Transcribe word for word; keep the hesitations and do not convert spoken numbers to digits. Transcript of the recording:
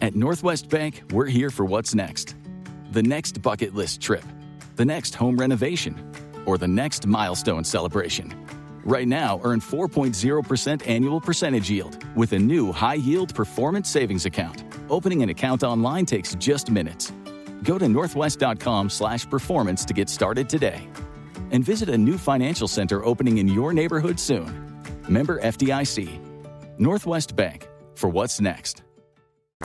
At Northwest Bank, we're here for what's next. The next bucket list trip, the next home renovation, or the next milestone celebration. Right now, earn four point zero percent annual percentage yield with a new high-yield performance savings account. Opening an account online takes just minutes. Go to northwest.com slash performance to get started today. And visit a new financial center opening in your neighborhood soon. Member F D I C. Northwest Bank, for what's next.